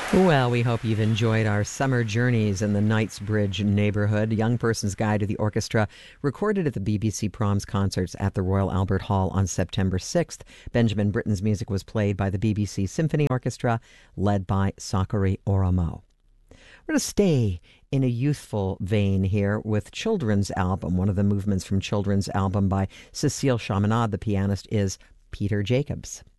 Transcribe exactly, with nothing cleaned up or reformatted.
Well, we hope you've enjoyed our summer journeys in the Knightsbridge neighborhood. Young Person's Guide to the Orchestra, recorded at the B B C Proms concerts at the Royal Albert Hall on September sixth. Benjamin Britten's music was played by the B B C Symphony Orchestra, led by Sakari Oromo. We're going to stay in a youthful vein here with Children's Album. One of the movements from Children's Album by Cecile Chaminade, the pianist, is Peter Jacobs.